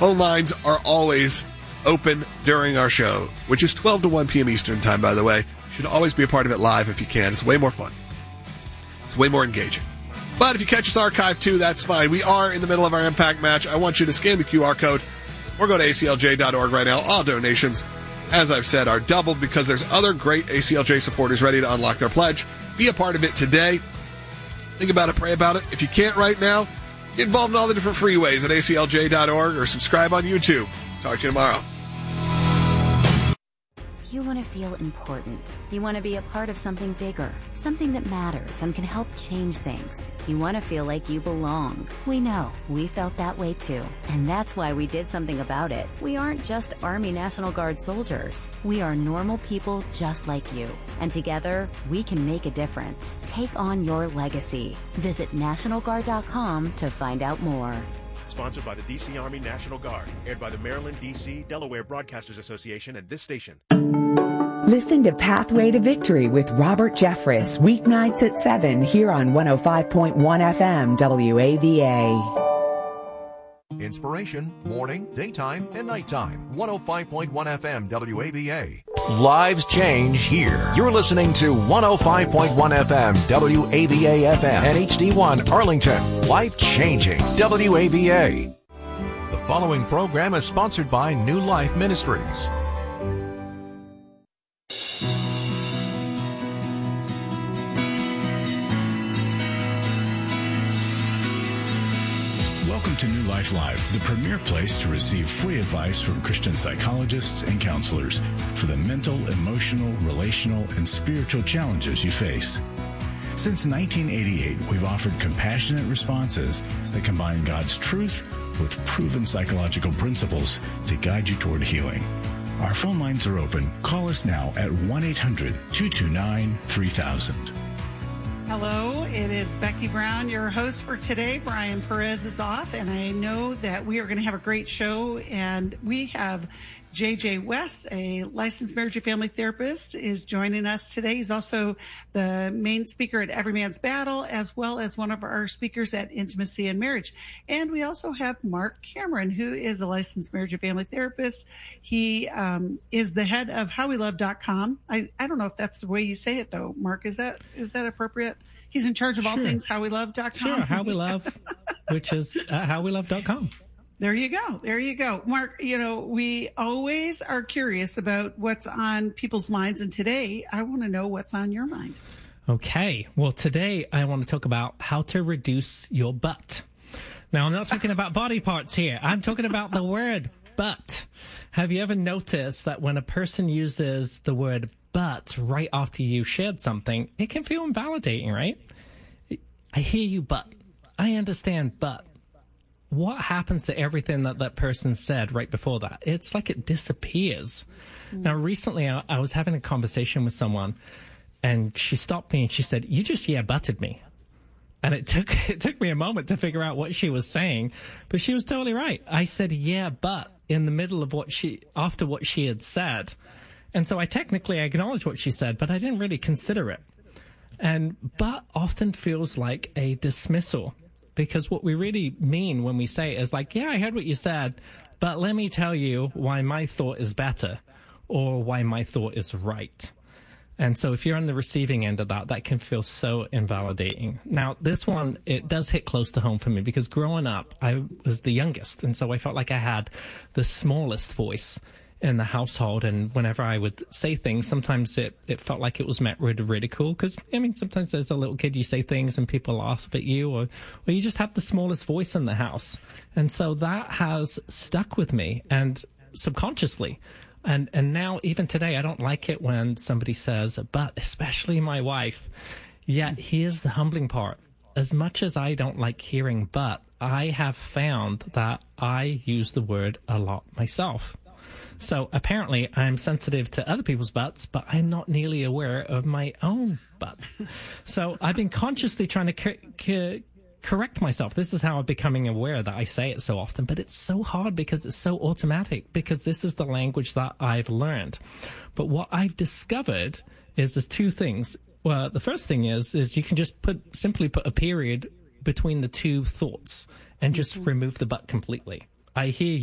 Phone lines are always open during our show, which is 12 to 1 p.m. Eastern time, by the way. You should always be a part of it live if you can. It's way more fun. It's way more engaging. But if you catch us archived too, that's fine. We are in the middle of our Impact match. I want you to scan the QR code or go to aclj.org right now. All donations, as I've said, are doubled because there's other great ACLJ supporters ready to unlock their pledge. Be a part of it today. Think about it, pray about it. If you can't right now, get involved in all the different free ways at aclj.org or subscribe on YouTube. Talk to you tomorrow. You want to feel important. You want to be a part of something bigger, something that matters and can help change things. You want to feel like you belong. We know. We felt that way too. And that's why we did something about it. We aren't just Army National Guard soldiers. We are normal people just like you. And together, we can make a difference. Take on your legacy. Visit NationalGuard.com to find out more. Sponsored by the D.C. Army National Guard. Aired by the Maryland, D.C., Delaware Broadcasters Association and this station. Listen to Pathway to Victory with Robert Jeffress, weeknights at 7 here on 105.1 FM WAVA. Inspiration, morning, daytime, and nighttime. 105.1 FM WAVA. Lives change here. You're listening to 105.1 FM WAVA FM and HD1 Arlington. Life changing WAVA. The following program is sponsored by New Life Ministries. Welcome to New Life Live, the premier place to receive free advice from Christian psychologists and counselors for the mental, emotional, relational, and spiritual challenges you face. Since 1988, we've offered compassionate responses that combine God's truth with proven psychological principles to guide you toward healing. Our phone lines are open. Call us now at 1-800-229-3000. Hello, it is Becky Brown, your host for today. Brian Perez is off, and I know that we are going to have a great show, and we have J.J. West, a licensed marriage and family therapist, is joining us today. He's also the main speaker at Every Man's Battle, as well as one of our speakers at Intimacy and Marriage. And we also have Mark Cameron, who is a licensed marriage and family therapist. He is the head of HowWeLove.com. I don't know if that's the way you say it, though. Mark, is that appropriate? He's in charge of all things HowWeLove.com. Sure, How We Love, which is HowWeLove.com. There you go. There you go. Mark, we always are curious about what's on people's minds. And today, I want to know what's on your mind. Okay. Well, today I want to talk about how to reduce your butt. Now, I'm not talking about body parts here. I'm talking about the word butt. Have you ever noticed that when a person uses the word butt right after you shared something, it can feel invalidating, right? I hear you, but I understand, but what happens to everything that person said right before that? It's like it disappears. Now, recently, I was having a conversation with someone, and she stopped me and she said, "You just butted me." And it took me a moment to figure out what she was saying, but she was totally right. I said, "Yeah, but," in the middle of after what she had said. And so I technically acknowledged what she said, but I didn't really consider it. And but often feels like a dismissal. Because what we really mean when we say it is like, yeah, I heard what you said, but let me tell you why my thought is better or why my thought is right. And so if you're on the receiving end of that, that can feel so invalidating. Now, this one, it does hit close to home for me because growing up, I was the youngest. And so I felt like I had the smallest voice in the household, and whenever I would say things, sometimes it felt like it was met with ridicule, because, sometimes as a little kid you say things and people laugh at you, or you just have the smallest voice in the house. And so that has stuck with me, and subconsciously. And now, even today, I don't like it when somebody says, but, especially my wife. Yet, here's the humbling part. As much as I don't like hearing but, I have found that I use the word a lot myself. So apparently I'm sensitive to other people's butts, but I'm not nearly aware of my own butt. So I've been consciously trying to correct myself. This is how I'm becoming aware that I say it so often, but it's so hard because it's so automatic, because this is the language that I've learned. But what I've discovered is there's two things. Well, the first thing is you can just simply put a period between the two thoughts and just remove the but completely. I hear